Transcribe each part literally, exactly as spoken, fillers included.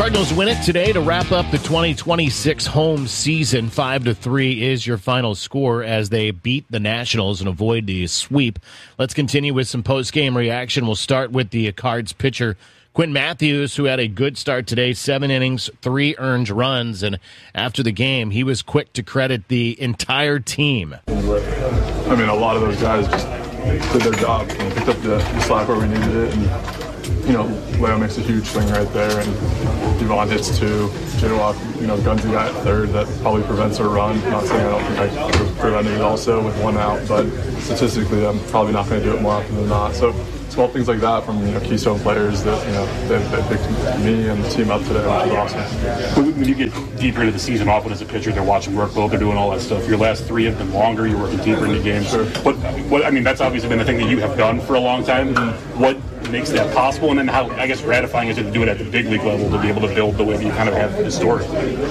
Cardinals win it today to wrap up the twenty twenty-six home season. Five to three is your final score as they beat the Nationals and avoid the sweep. Let's continue with some post-game reaction. We'll start with the Cards pitcher, Quinn Matthews, who had a good start today, seven innings, three earned runs. And after the game, he was quick to credit the entire team. I mean, a lot of those guys just did their job and picked up the, the slack where we needed it. And, you know, Leo makes a huge swing right there, and Devon hits two. J-Walk, you know, Gunsy got third. That probably prevents a run. Not saying I don't think I could have prevented it also with one out, but statistically, I'm probably not going to do it more often than not. So small things like that from, you know, Keystone players that, you know, they, they picked me and the team up today, which was awesome. When you get deeper into the season, often as a pitcher, they're watching workload, they're doing all that stuff. Your last three have been longer. You're working deeper into games. Sure. What, what, I mean, that's obviously been the thing that you have done for a long time. Mm-hmm. What makes that possible, and then how, I guess, gratifying is it to do it at the big league level, to be able to build the way that you kind of have historically?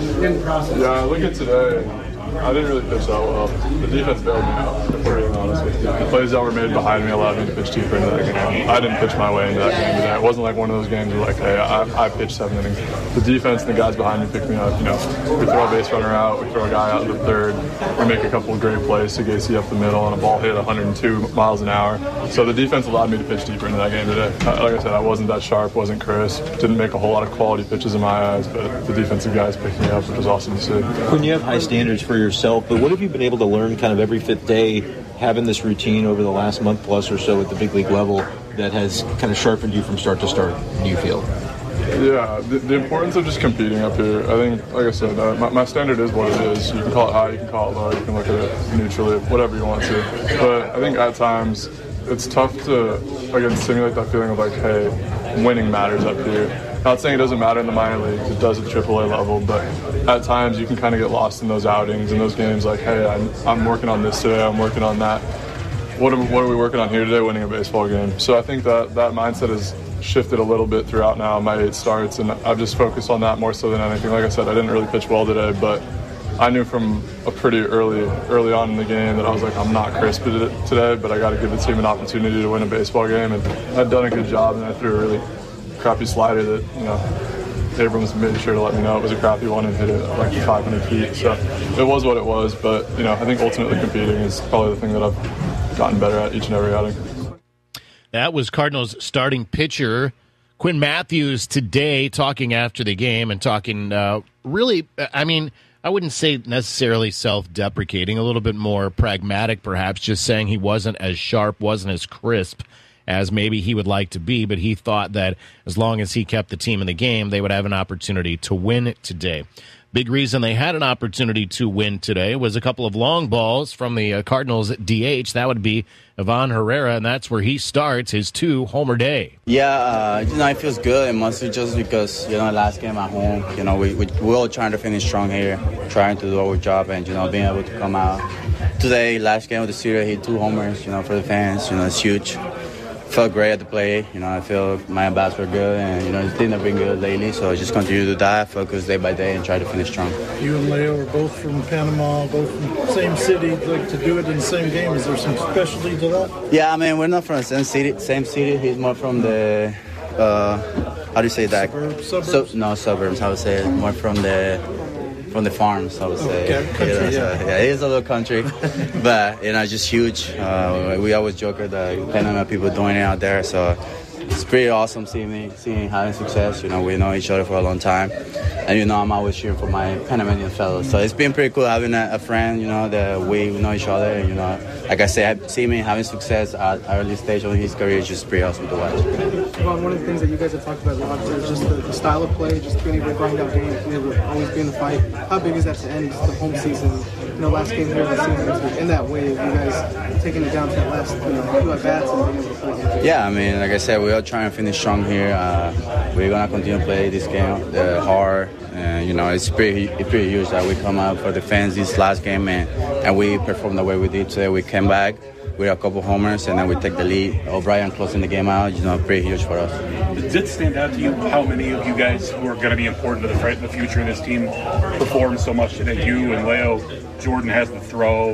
Yeah, look at today. I didn't really pitch that well. The defense bailed me out, if we're being honest with you. The plays that were made behind me allowed me to pitch deeper into that game. I didn't pitch my way into that game today. It wasn't like one of those games where, like, hey, I, I pitched seven innings. The defense and the guys behind me picked me up. You know, we throw a base runner out, we throw a guy out in the third, we make a couple of great plays to Gacy up the middle, and a ball hit one hundred two miles an hour. So the defense allowed me to pitch deeper into that game today. Like I said, I wasn't that sharp, wasn't crisp, didn't make a whole lot of quality pitches in my eyes, but the defensive guys picked me up, which was awesome to see. When you have high standards for yourself, but what have you been able to learn kind of every fifth day, having this routine over the last month plus or so at the big league level that has kind of sharpened you from start to start, do you feel? Yeah, the, the importance of just competing up here. I think, like I said, uh, my, my standard is what it is. You can call it high, you can call it low, you can look at it neutrally, whatever you want to. But I think at times it's tough to, again, simulate that feeling of like, hey, winning matters up here. Not saying it doesn't matter in the minor leagues, it does at triple A level, but at times you can kind of get lost in those outings and those games like, hey, I'm, I'm working on this today, I'm working on that. What are, what are we working on here today? Winning a baseball game. So I think that that mindset has shifted a little bit throughout now my eight starts, and I've just focused on that more so than anything. Like I said, I didn't really pitch well today, but I knew from a pretty early early on in the game that I was like, I'm not crisp today, but I got to give the team an opportunity to win a baseball game, and I'd done a good job, and I threw a really crappy slider that, you know, Abrams made sure to let me know it was a crappy one and hit it like five hundred feet. So it was what it was, but, you know, I think ultimately competing is probably the thing that I've gotten better at each and every outing. That was Cardinals starting pitcher Quinn Matthews today, talking after the game and talking uh, really, I mean, I wouldn't say necessarily self-deprecating, a little bit more pragmatic perhaps, just saying he wasn't as sharp, wasn't as crisp as maybe he would like to be, but he thought that as long as he kept the team in the game, they would have an opportunity to win it today. Big reason they had an opportunity to win today was a couple of long balls from the uh, Cardinals at D H. That would be Ivan Herrera, and that's where he starts his two-homer day. Yeah, uh, you know, it feels good, and mostly just because, you know, last game at home, you know, we, we, we're all trying to finish strong here, trying to do our job, and, you know, being able to come out. Today, last game of the series, hit two homers, you know, for the fans. You know, it's huge. Felt great at the plate. You know, I feel my bats were good, and, you know, the team have been good lately, so I just continue to do that, focus day by day, and try to finish strong. You and Leo are both from Panama, both from the same city. Like, to do it in the same game, is there some specialty to that? Yeah, I mean, we're not from the same city. Same city. He's more from the, uh, how do you say that? Suburbs? Suburbs? So, no, suburbs, I would say. More from the... From the farms, I would say. Okay, country, you know, yeah. So, yeah, it is a little country, but, you know, just huge. Uh, we always joke that Panama people doing it out there, so it's pretty awesome seeing me, seeing having success. You know, we know each other for a long time, and, you know, I'm always cheering for my Panamanian fellows. So it's been pretty cool having a, a friend, you know, that we know each other, and, you know, like I said, seeing me having success at an early stage of his career is just pretty awesome to watch. Well, one of the things that you guys have talked about a lot is just the, the style of play, just being able to grind out games, being able to always be in the fight. How big is that to end the home season? You know, last game here of the season, in that way, you guys taking it down to that last, you know, few at bats and being able to play. Yeah, I mean, like I said, we are trying to finish strong here. Uh, we're gonna continue to play this game uh, hard. And, you know, it's pretty, it's pretty huge that we come out for the fans this last game, and, and we performed the way we did today. We came back with a couple homers, and then we take the lead. O'Brien closing the game out, you know, pretty huge for us. Does it stand out to you how many of you guys who are going to be important to the, the future of this team performed so much today? You and Leo, Jordan has the throw,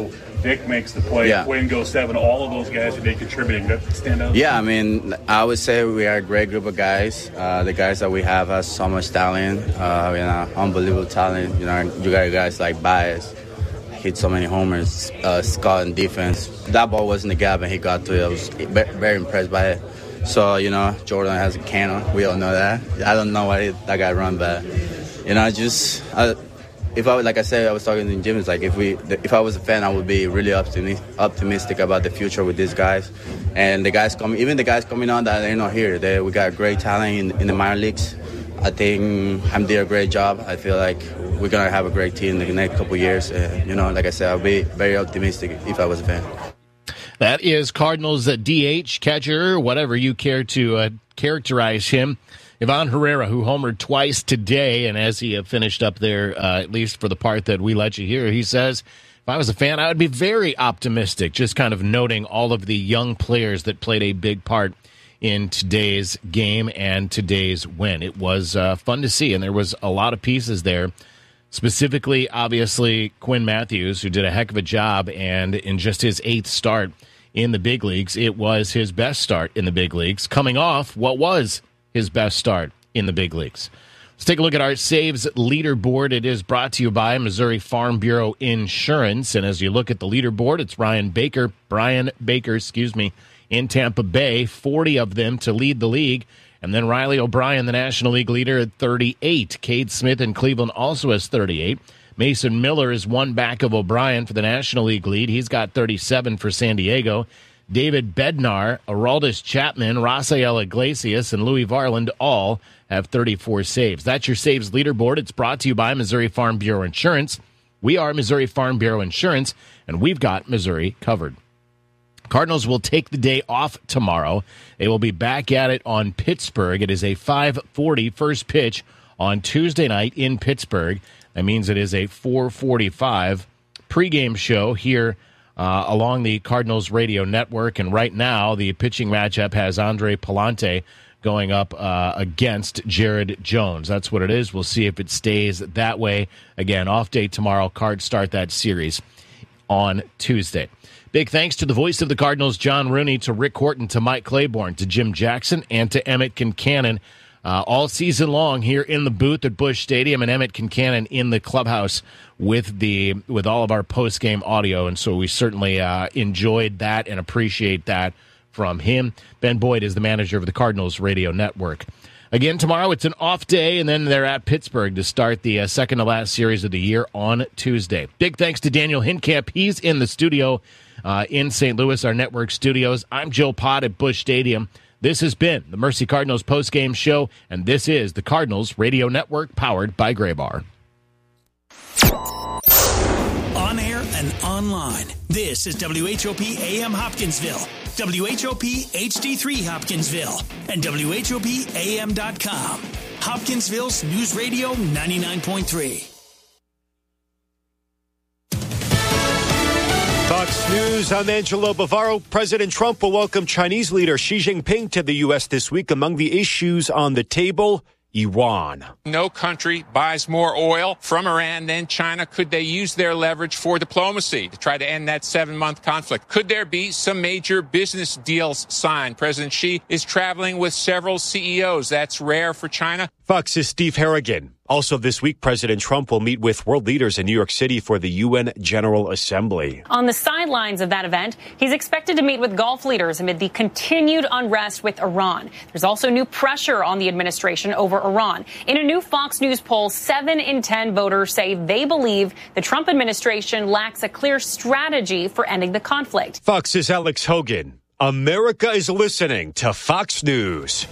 Vic makes the play, Yeah. Quinn goes seven, all of those guys, are they contributing? That stand out? Yeah, I mean, I would say we are a great group of guys. Uh, the guys that we have have so much talent, uh, you know, unbelievable talent. You know, you got guys like Baez, hit so many homers, uh, Scott in defense. That ball was in the gap and he got to it. I was very impressed by it. So, you know, Jordan has a cannon. We all know that. I don't know why that guy run, but, you know, just, I, if I, like I said, I was talking to Jim, it's like if we, if I was a fan, I would be really optimistic about the future with these guys. And the guys coming, even the guys coming on that they're not here, they, we got great talent in, in the minor leagues. I think Ham did a great job. I feel like we're going to have a great team in the next couple of years. Uh, you know, like I said, I'll be very optimistic if I was a fan. That is Cardinals D H, catcher, whatever you care to uh, characterize him, Ivan Herrera, who homered twice today. And as he uh, finished up there, uh, at least for the part that we let you hear, he says, if I was a fan, I would be very optimistic, just kind of noting all of the young players that played a big part in today's game and today's win. It was uh, fun to see, and there was a lot of pieces there. Specifically, obviously, Quinn Matthews, who did a heck of a job, and in just his eighth start in the big leagues, it was his best start in the big leagues, coming off what was his best start in the big leagues. Let's take a look at our saves leaderboard. It is brought to you by Missouri Farm Bureau Insurance, and as you look at the leaderboard, it's Ryan Baker, Brian Baker, excuse me, in Tampa Bay, forty of them to lead the league. And then Riley O'Brien, the National League leader, at thirty-eight. Cade Smith in Cleveland also has thirty-eight. Mason Miller is one back of O'Brien for the National League lead. He's got thirty-seven for San Diego. David Bednar, Aroldis Chapman, Rafael Iglesias, and Louis Varland all have thirty-four saves. That's your saves leaderboard. It's brought to you by Missouri Farm Bureau Insurance. We are Missouri Farm Bureau Insurance, and we've got Missouri covered. Cardinals will take the day off tomorrow. They will be back at it on Pittsburgh. It is a five forty first pitch on Tuesday night in Pittsburgh. That means it is a four forty-five pregame show here uh, along the Cardinals radio network. And right now, the pitching matchup has Andre Palante going up uh, against Jared Jones. That's what it is. We'll see if it stays that way. Again, off day tomorrow. Cards start that series on Tuesday. Big thanks to the voice of the Cardinals, John Rooney, to Rick Horton, to Mike Claiborne, to Jim Jackson, and to Emmett Concannon uh, all season long here in the booth at Busch Stadium, and Emmett Concannon in the clubhouse with the with all of our post-game audio. And so we certainly uh, enjoyed that and appreciate that from him. Ben Boyd is the manager of the Cardinals Radio Network. Again, tomorrow it's an off day, and then they're at Pittsburgh to start the uh, second-to-last series of the year on Tuesday. Big thanks to Daniel Hinkamp. He's in the studio uh, in Saint Louis, our network studios. I'm Joe Pott at Busch Stadium. This has been the Mercy Cardinals postgame show, and this is the Cardinals Radio Network, powered by Graybar. On air and online, this is W H O P A M Hopkinsville, W H O P H D three Hopkinsville, and W H O P A M dot com. Hopkinsville's News Radio ninety-nine point three. Fox News, I'm Angelo Bavaro. President Trump will welcome Chinese leader Xi Jinping to the U S this week. Among the issues on the table, Iran. No country buys more oil from Iran than China. Could they use their leverage for diplomacy to try to end that seven-month conflict? Could there be some major business deals signed? President Xi is traveling with several C E Os. That's rare for China. Fox's Steve Harrigan. Also this week, President Trump will meet with world leaders in New York City for the U N General Assembly. On the sidelines of that event, he's expected to meet with Gulf leaders amid the continued unrest with Iran. There's also new pressure on the administration over Iran. In a new Fox News poll, seven in ten voters say they believe the Trump administration lacks a clear strategy for ending the conflict. Fox's Alex Hogan. America is listening to Fox News.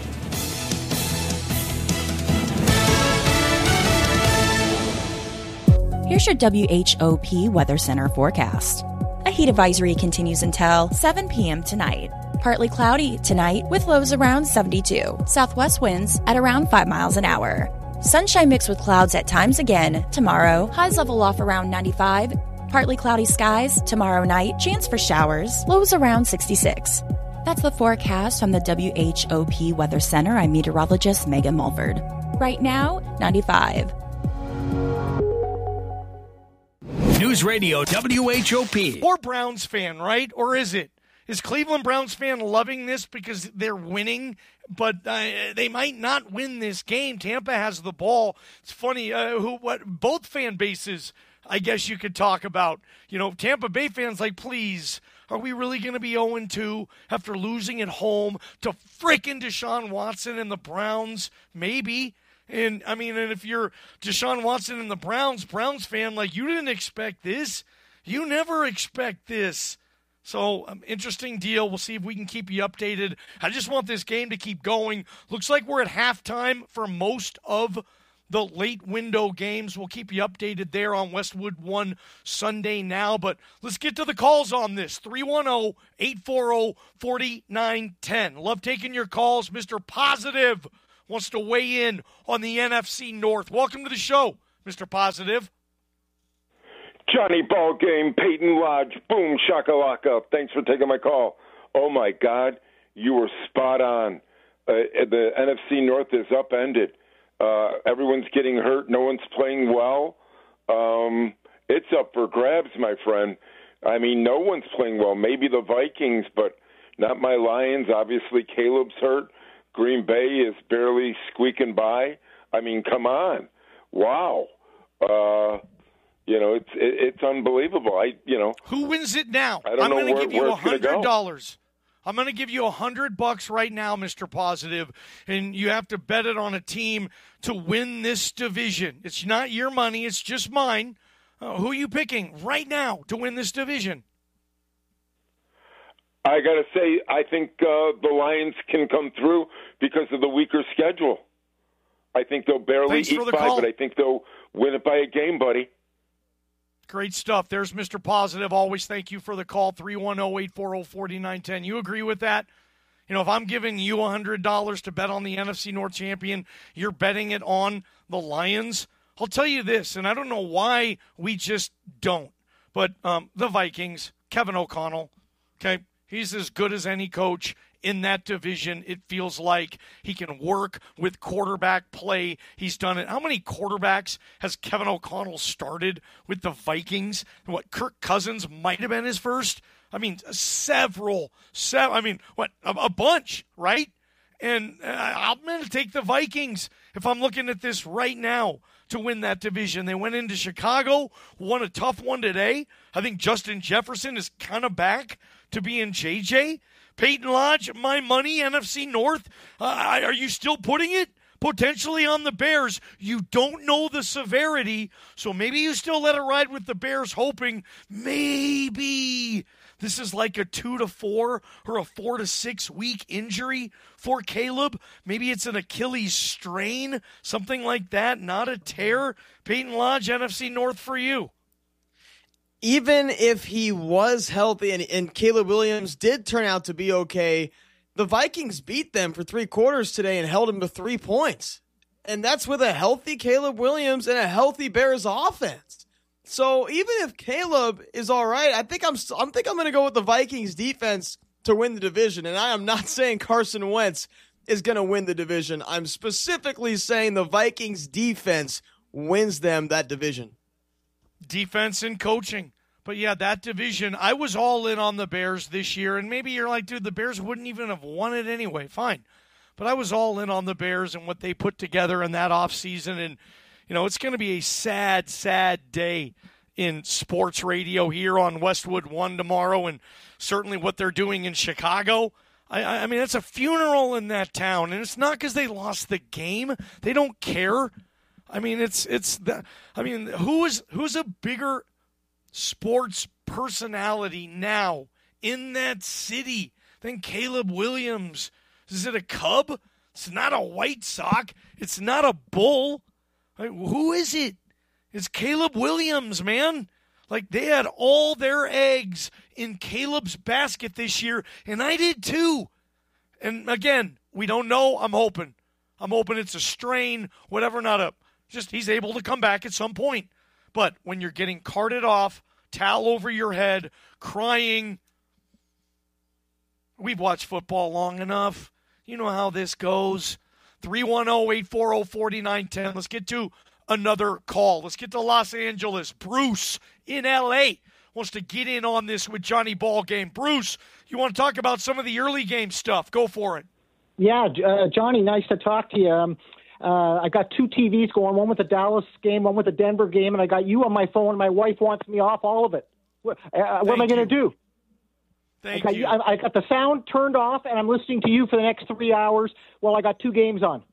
Here's your W H O P Weather Center forecast. A heat advisory continues until seven p.m. tonight. Partly cloudy tonight with lows around seventy-two. Southwest winds at around five miles an hour. Sunshine mixed with clouds at times again tomorrow. Highs level off around ninety-five. Partly cloudy skies tomorrow night. Chance for showers. Lows around sixty-six. That's the forecast from the W H O P Weather Center. I'm meteorologist Megan Mulford. Right now, ninety-five. News Radio W H O P. Or Browns fan, right? Or is it? Is Cleveland Browns fan loving this because they're winning, but uh, they might not win this game? Tampa has the ball. It's funny, uh, who what both fan bases, I guess you could talk about. You know, Tampa Bay fans like, please, are we really going to be oh and two after losing at home to frickin' Deshaun Watson and the Browns? Maybe. And, I mean, and if you're Deshaun Watson and the Browns, Browns fan, like, you didn't expect this. You never expect this. So, um, interesting deal. We'll see if we can keep you updated. I just want this game to keep going. Looks like we're at halftime for most of the late window games. We'll keep you updated there on Westwood One Sunday now. But let's get to the calls on this. three one zero, eight four zero, four nine one zero. Love taking your calls. Mister Positive wants to weigh in on the N F C North. Welcome to the show, Mister Positive. Johnny Ballgame, Peyton Lodge, boom, shakalaka. Thanks for taking my call. Oh, my God, you were spot on. Uh, the N F C North is upended. Uh, everyone's getting hurt. No one's playing well. Um, it's up for grabs, my friend. I mean, no one's playing well. Maybe the Vikings, but not my Lions. Obviously, Caleb's hurt. Green Bay is barely squeaking by. I mean, come on. Wow. Uh You know, it's it, it's unbelievable. I, you know, who wins it now? I don't I'm know going to where, give you where a it's going to hundred go. dollars. I'm going to give you a hundred bucks right now, Mister Positive, and you have to bet it on a team to win this division. It's not your money; it's just mine. Uh, who are you picking right now to win this division? I got to say, I think uh, the Lions can come through because of the weaker schedule. I think they'll barely Thanks eat for the by, call. but I think they'll win it by a game, buddy. Great stuff. There's Mister Positive. Always thank you for the call, three one zero, eight four zero, four nine one zero. You agree with that? You know, if I'm giving you one hundred dollars to bet on the N F C North champion, you're betting it on the Lions. I'll tell you this, and I don't know why we just don't, but um, the Vikings, Kevin O'Connell, okay, he's as good as any coach in that division. It feels like he can work with quarterback play. He's done it. How many quarterbacks has Kevin O'Connell started with the Vikings? What, Kirk Cousins might have been his first? I mean, several, several I mean, what, a, a bunch, right? And uh, I'm going to take the Vikings if I'm looking at this right now to win that division. They went into Chicago, won a tough one today. I think Justin Jefferson is kind of back to being J J. Peyton Lodge, my money, N F C North. Uh, are you still putting it potentially on the Bears? You don't know the severity, so maybe you still let it ride with the Bears, hoping maybe this is like a two to four or a four to six week injury for Caleb. Maybe it's an Achilles strain, something like that, not a tear. Peyton Lodge, N F C North for you. Even if he was healthy and, and Caleb Williams did turn out to be okay, the Vikings beat them for three quarters today and held him to three points. And that's with a healthy Caleb Williams and a healthy Bears offense. So even if Caleb is all right, I think I'm I think I'm going to go with the Vikings defense to win the division. And I am not saying Carson Wentz is going to win the division. I'm specifically saying the Vikings defense wins them that division. Defense and coaching. But, yeah, that division, I was all in on the Bears this year, and maybe you're like, dude, the Bears wouldn't even have won it anyway. Fine. But I was all in on the Bears and what they put together in that offseason, and, you know, it's going to be a sad, sad day in sports radio here on Westwood One tomorrow, and certainly what they're doing in Chicago. I, I mean, it's a funeral in that town, and it's not because they lost the game. They don't care. I mean, it's it's the. I mean, who is who's a bigger sports personality now in that city than Caleb Williams? Is it a Cub? It's not a White Sox. It's not a Bull. Like, who is it? It's Caleb Williams, man. Like, they had all their eggs in Caleb's basket this year, and I did too. And again, we don't know. I'm hoping. I'm hoping it's a strain, whatever, not a. Just he's able to come back at some point. But when you're getting carted off, towel over your head, crying, we've watched football long enough. You know how this goes. three one zero, eight four zero, four nine one zero. Let's get to another call. Let's get to Los Angeles. Bruce in L A wants to get in on this with Johnny Ballgame. Bruce, you want to talk about some of the early game stuff? Go for it. Yeah, uh, Johnny, nice to talk to you. Um, uh, I got two T Vs going, one with the Dallas game, one with the Denver game, and I got you on my phone. My wife wants me off all of it. What, uh, what am I going to do? Thank I got, you. I, I got the sound turned off, and I'm listening to you for the next three hours while I got two games on.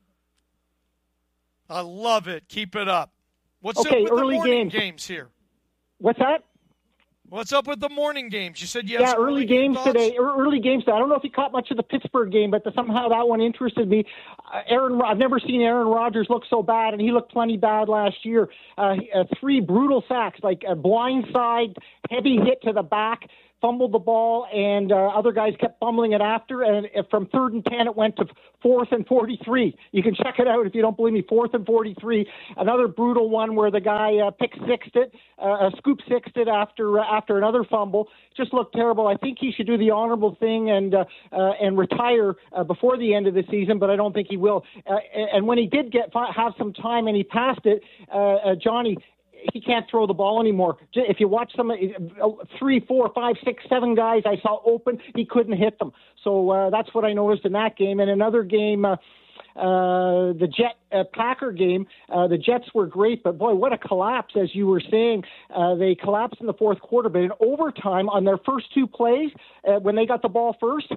I love it. Keep it up. What's okay, up with early the morning games. games here? What's that? What's up with the morning games? You said you have yeah, some early game games thoughts? today. Early games today. I don't know if you caught much of the Pittsburgh game, but the, somehow that one interested me. Uh, Aaron, I've never seen Aaron Rodgers look so bad, and he looked plenty bad last year. Uh, uh, three brutal sacks, like a blind side, heavy hit to the back, fumbled the ball, and uh, other guys kept fumbling it after. And if from third and ten, it went to fourth and forty-three. You can check it out if you don't believe me. Fourth and forty-three. Another brutal one where the guy uh, pick sixed it, uh, scoop sixed it after uh, after another fumble. Just looked terrible. I think he should do the honorable thing and uh, uh, and retire uh, before the end of the season, but I don't think he will. Uh, and when he did get have some time and he passed it, uh, uh, Johnny. He can't throw the ball anymore. If you watch some three, four, five, six, seven guys I saw open, he couldn't hit them. So uh, that's what I noticed in that game. And another game, uh, uh, the Jet uh, Packer game, uh, the Jets were great, but boy, what a collapse! As you were saying, uh, they collapsed in the fourth quarter. But in overtime, on their first two plays, uh, when they got the ball first,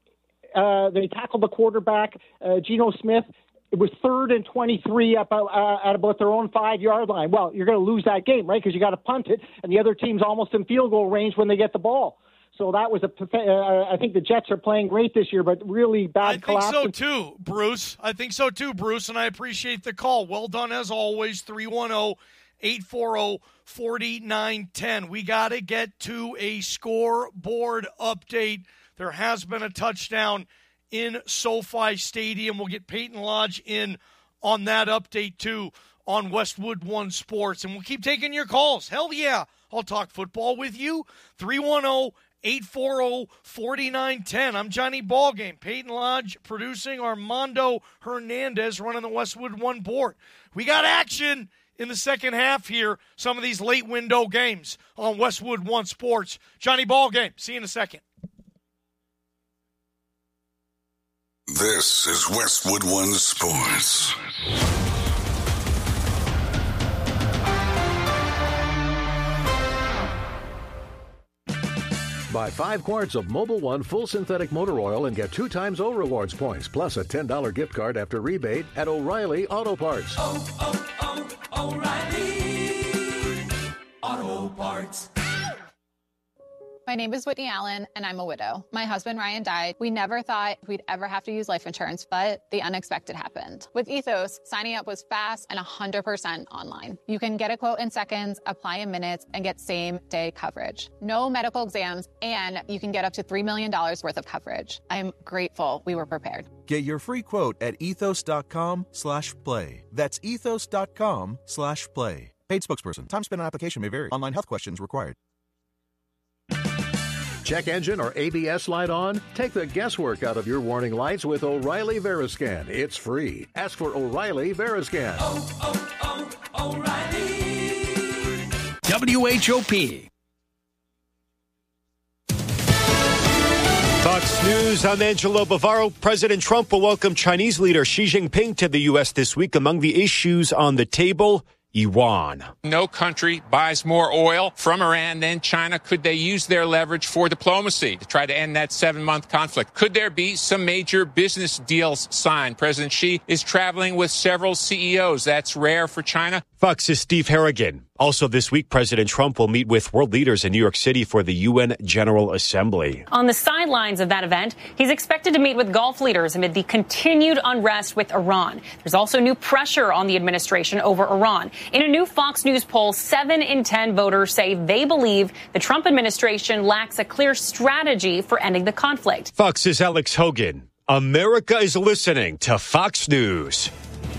uh, they tackled the quarterback, uh, Geno Smith. It was third and twenty-three up uh, at about their own five-yard line. Well, you're going to lose that game, right, because you got to punt it, and the other team's almost in field goal range when they get the ball. So that was a uh, – I think the Jets are playing great this year, but really bad collapse. I think so too, Bruce. I think so too, Bruce, and I appreciate the call. Well done as always, three one zero, eight four zero, four nine one zero. We got to get to a scoreboard update. There has been a touchdown in SoFi Stadium. We'll get Peyton Lodge in on that update, too, on Westwood One Sports. And we'll keep taking your calls. Hell yeah, I'll talk football with you. three one zero, eight four zero, four nine one zero. I'm Johnny Ballgame. Peyton Lodge producing. Armando Hernandez running the Westwood One board. We got action in the second half here. Some of these late window games on Westwood One Sports. Johnny Ballgame. See you in a second. This is Westwood One Sports. Buy five quarts of Mobil One full synthetic motor oil and get two times O Rewards points, plus a ten dollars gift card after rebate at O'Reilly Auto Parts. Oh, oh, oh, O'Reilly Auto Parts. My name is Whitney Allen, and I'm a widow. My husband, Ryan, died. We never thought we'd ever have to use life insurance, but the unexpected happened. With Ethos, signing up was fast and one hundred percent online. You can get a quote in seconds, apply in minutes, and get same-day coverage. No medical exams, and you can get up to three million dollars worth of coverage. I'm grateful we were prepared. Get your free quote at ethos.com slash play. That's ethos.com slash play. Paid spokesperson. Time spent on application may vary. Online health questions required. Check engine or A B S light on? Take the guesswork out of your warning lights with O'Reilly Veriscan. It's free. Ask for O'Reilly Veriscan. Oh, oh, O'Reilly. W H O P. Fox News, I'm Angelo Bavaro. President Trump will welcome Chinese leader Xi Jinping to the U S this week. Among the issues on the table, Iran. No country buys more oil from Iran than China. Could they use their leverage for diplomacy to try to end that seven-month conflict? Could there be some major business deals signed? President Xi is traveling with several C E Os. That's rare for China. Fox's Steve Harrigan. Also this week, President Trump will meet with world leaders in New York City for the U N General Assembly. On the sidelines of that event, he's expected to meet with Gulf leaders amid the continued unrest with Iran. There's also new pressure on the administration over Iran. In a new Fox News poll, seven in ten voters say they believe the Trump administration lacks a clear strategy for ending the conflict. Fox's Alex Hogan. America is listening to Fox News.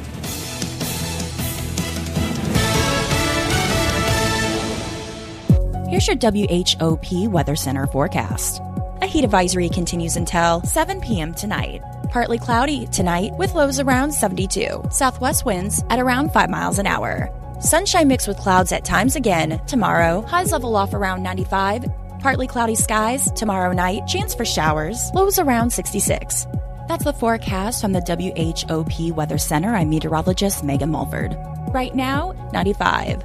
Here's your W H O P Weather Center forecast. A heat advisory continues until seven p.m. tonight. Partly cloudy tonight with lows around seventy-two. Southwest winds at around five miles an hour. Sunshine mixed with clouds at times again tomorrow. Highs level off around ninety-five. Partly cloudy skies tomorrow night. Chance for showers. Lows around sixty-six. That's the forecast from the W H O P Weather Center. I'm meteorologist Megan Mulford. Right now, ninety-five.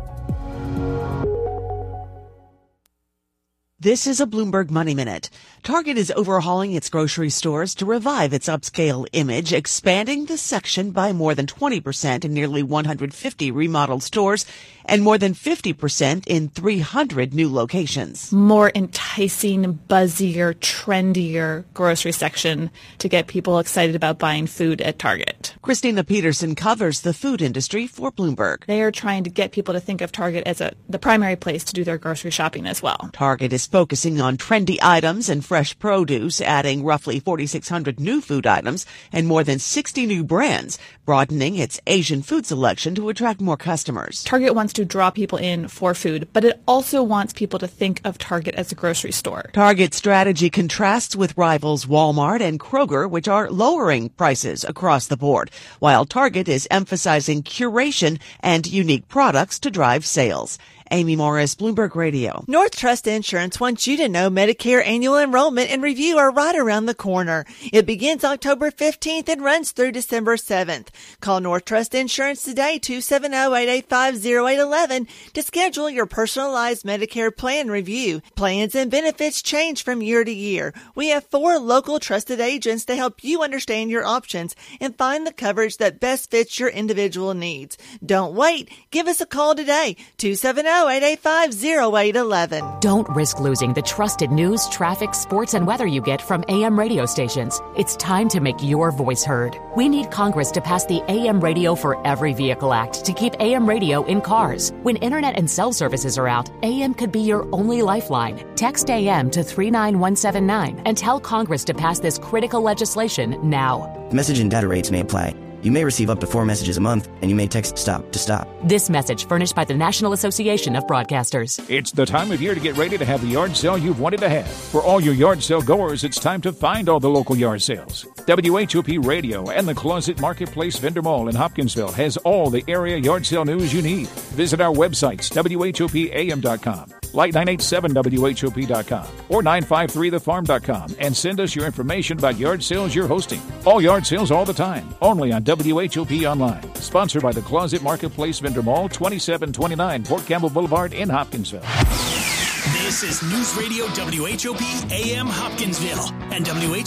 This is a Bloomberg Money Minute. Target is overhauling its grocery stores to revive its upscale image, expanding the section by more than twenty percent in nearly one hundred fifty remodeled stores and more than fifty percent in three hundred new locations. More enticing, buzzier, trendier grocery section to get people excited about buying food at Target. Christina Peterson covers the food industry for Bloomberg. They are trying to get people to think of Target as a the primary place to do their grocery shopping as well. Target is focusing on trendy items and fresh produce, adding roughly forty-six hundred new food items and more than sixty new brands, broadening its Asian food selection to attract more customers. Target wants to draw people in for food, but it also wants people to think of Target as a grocery store. Target's strategy contrasts with rivals Walmart and Kroger, which are lowering prices across the board, while Target is emphasizing curation and unique products to drive sales. Amy Morris, Bloomberg Radio. North Trust Insurance wants you to know Medicare annual enrollment and review are right around the corner. It begins October fifteenth and runs through December seventh. Call North Trust Insurance today, two seven zero, eight eight five, zero eight one one, to schedule your personalized Medicare plan review. Plans and benefits change from year to year. We have four local trusted agents to help you understand your options and find the coverage that best fits your individual needs. Don't wait. Give us a call today, two seven zero, eight eight five, zero eight one one. Don't risk losing the trusted news, traffic, sports, and weather you get from A M radio stations. It's time to make your voice heard. We need Congress to pass the A M Radio for Every Vehicle Act to keep A M radio in cars. When internet and cell services are out, A M could be your only lifeline. Text A M to three nine one seven nine and tell Congress to pass this critical legislation now. Message and data rates may apply. You may receive up to four messages a month, and you may text STOP to stop. This message furnished by the National Association of Broadcasters. It's the time of year to get ready to have the yard sale you've wanted to have. For all your yard sale goers, it's time to find all the local yard sales. W H O P Radio and the Closet Marketplace Vendor Mall in Hopkinsville has all the area yard sale news you need. Visit our websites, W H O P A M dot com, Light nine eight seven W H O P dot com, or nine five three the farm dot com, and send us your information about yard sales you're hosting. All yard sales all the time, only on W H O P Online. Sponsored by the Closet Marketplace Vendor Mall, twenty-seven twenty-nine Port Campbell Boulevard in Hopkinsville. This is News Radio W H O P A M Hopkinsville and W H